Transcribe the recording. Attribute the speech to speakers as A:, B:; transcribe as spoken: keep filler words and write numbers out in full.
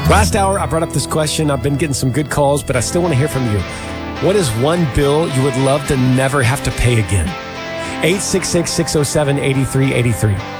A: Last hour, I brought up this question. I've been getting some good calls, but I still want to hear from you. What is one bill you would love to never have to pay again? eight six six, six oh seven, eight three eight three.